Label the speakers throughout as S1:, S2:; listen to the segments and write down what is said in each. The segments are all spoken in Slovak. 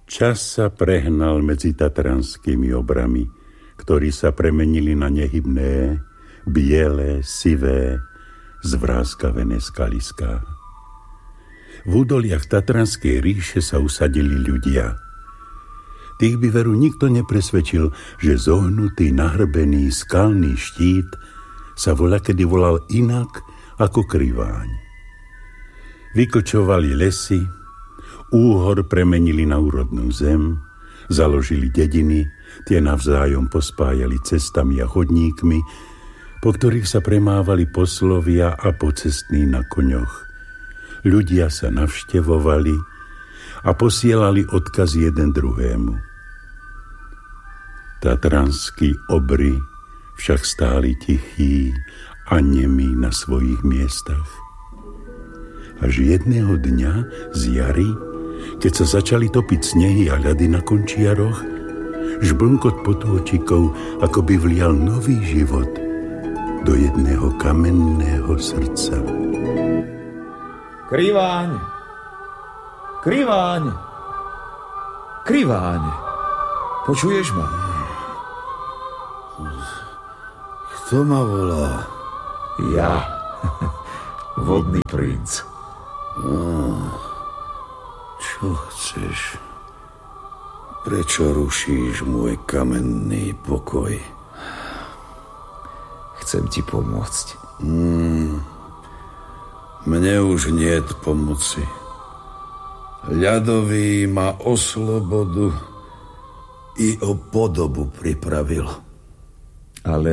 S1: Čas sa prehnal medzi tatranskými obrami, ktorí sa premenili na nehybné, biele, sivé, zvráskavené skaliská. V údoliach Tatranskej ríše sa usadili ľudia. Tých by veru nikto nepresvedčil, že zohnutý, nahrbený, skalný štít sa voľakedy volal inak ako Kriváň. Vykočovali lesy, úhor premenili na úrodnú zem, založili dediny, tie navzájom pospájali cestami a chodníkmi, po ktorých sa premávali poslovia a pocestní na koňoch. Ľudia sa navštevovali a posielali odkaz jeden druhému. Tatranskí obry však stáli tichí a nemí na svojich miestach. Až jedného dňa z jary, keď sa začali topiť snehy a ľady na končiaroch, žblnkot potôčikov akoby vlial nový život do jedného kamenného srdca.
S2: Kriváň! Kriváň! Kriváň! Počuješ ma?
S3: Kto ma volá?
S2: Ja. Vodný princ.
S3: Čo chceš? Prečo rušíš môj kamenný pokoj?
S2: Chcem ti pomôcť.
S3: Mne už niet pomoci. Ľadový ma o slobodu i o podobu pripravil.
S2: Ale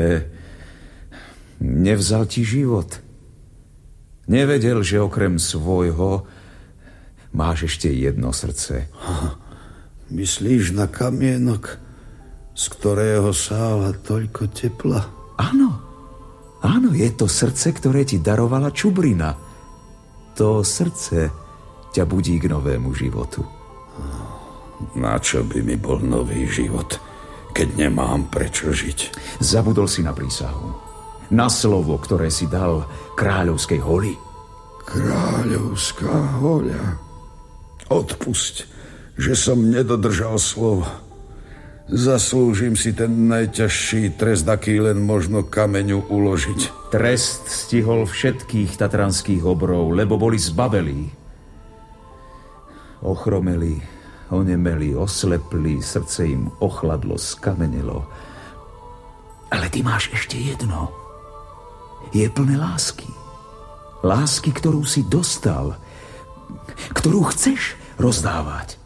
S2: nevzal ti život. Nevedel, že okrem svojho máš ešte jedno srdce.
S3: Myslíš na kamienok, z ktorého sála toľko tepla?
S2: Áno, je to srdce, ktoré ti darovala Čubrina. To srdce ťa budí k novému životu.
S3: Na čo by mi bol nový život, keď nemám prečo žiť?
S2: Zabudol si na prísahu. Na slovo, ktoré si dal kráľovskej holi.
S3: Kráľovská hoľa. Odpusť, že som nedodržal slovo. Zaslúžim si ten najťažší trest, aký len možno kameňu uložiť.
S2: Trest stihol všetkých tatranských obrov, lebo boli zbabelí. Ochromeli, onemeli, oslepli, srdce im ochladlo, skamenelo. Ale ty máš ešte jedno. Je plné lásky. Lásky, ktorú si dostal, ktorú chceš rozdávať.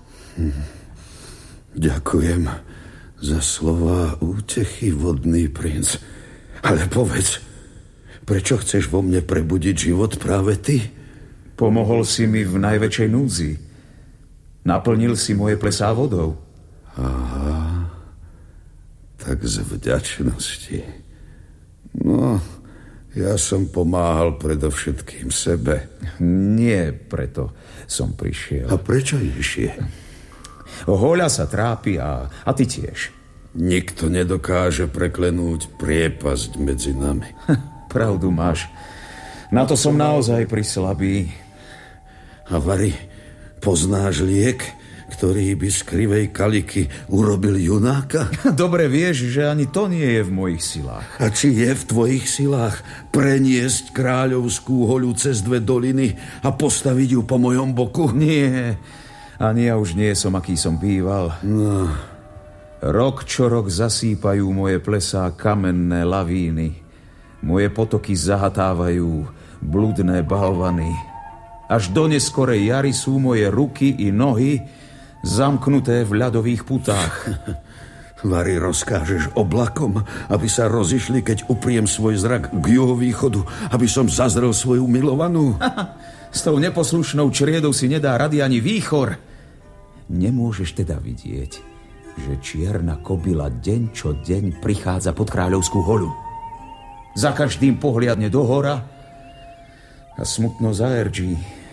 S3: Ďakujem za slová útechy, vodný princ. Ale povedz, prečo chceš vo mne prebudiť život práve ty?
S2: Pomohol si mi v najväčšej núdzi. Naplnil si moje plesá vodou.
S3: Aha, tak z vďačnosti. No, ja som pomáhal predovšetkým sebe.
S2: Nie preto som prišiel.
S3: A prečo išie?
S2: Hoľa sa trápi a ty tiež.
S3: Nikto nedokáže preklenúť priepasť medzi nami.
S2: Pravdu máš. Na to som naozaj prislabý.
S3: A Vary, poznáš liek, ktorý by z krivej kaliky urobil junáka?
S2: Dobre vieš, že ani to nie je v mojich silách.
S3: A či je v tvojich silách preniesť kráľovskú hoľu cez 2 doliny a postaviť ju po mojom boku?
S2: Nie, ani ja už nie som, aký som býval.
S3: No.
S2: Rok čo rok zasýpajú moje plesá kamenné lavíny. Moje potoky zahatávajú bludné balvany. Až do neskorej jary sú moje ruky i nohy zamknuté v ľadových putách.
S3: Vary, rozkážeš oblakom, aby sa rozišli, keď upriem svoj zrak k juhovýchodu, aby som zazrel svoju milovanú?
S2: S tou neposlušnou čriedou si nedá rady ani výchor. Nemôžeš teda vidieť, že čierna kobila deň čo deň prichádza pod kráľovskú hoľu. Za každým pohliadne do hora a smutno zaerdží.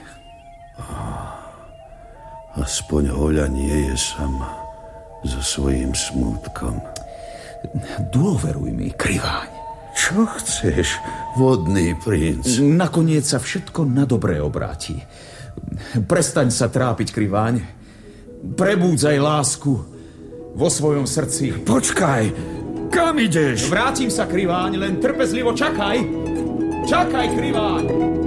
S3: Aspoň hoľa nie je sama so svojím smútkom.
S2: Dôveruj mi, Kriváň.
S3: Čo chceš, vodný princ?
S2: Nakoniec sa všetko na dobré obráti. Prestaň sa trápiť, Kriváň. Prebúdzaj lásku vo svojom srdci.
S3: Počkaj, kam ideš?
S2: Vrátim sa, Kriváň, len trpezlivo čakaj. Čakaj, Kriváň.